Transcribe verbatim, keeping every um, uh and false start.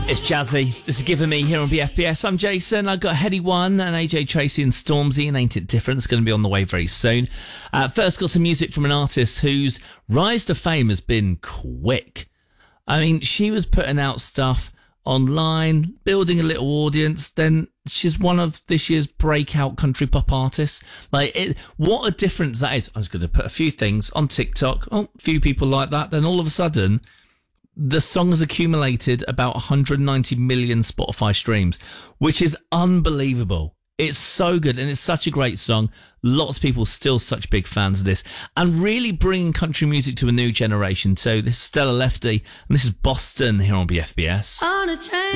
It's Jazzy. This is Giving Me here on B F B S. I'm Jason. I've got Heady One and A J Tracy and Stormzy and Ain't It Different. It's going to be on the way very soon. Uh, first, got some music from an artist whose rise to fame has been quick. I mean, she was putting out stuff online, building a little audience. Then she's one of this year's breakout country pop artists. Like, it, what a difference that is. I was going to put a few things on TikTok. Oh, a few people like that. Then all of a sudden, the song has accumulated about one hundred ninety million Spotify streams, which is unbelievable. It's so good and it's such a great song. Lots of people still such big fans of this and really bringing country music to a new generation. So this is Stella Lefty and this is Boston here on B F B S. On a train.